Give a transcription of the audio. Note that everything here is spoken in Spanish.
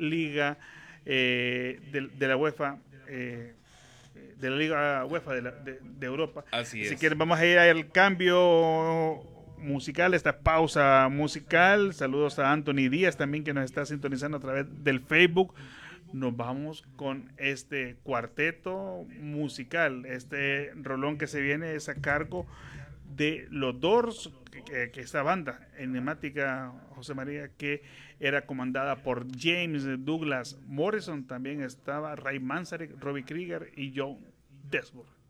liga de la UEFA, de la Liga UEFA de Europa. Así Así es. que vamos a ir al cambio musical, esta pausa musical. Saludos a Anthony Díaz también que nos está sintonizando a través del Facebook. Nos vamos con este cuarteto musical, este rolón que se viene es a cargo de los Doors, que esta banda enigmática, José María, que era comandada por James Douglas Morrison, también estaba Ray Manzarek, Robbie Krieger y John Desmond.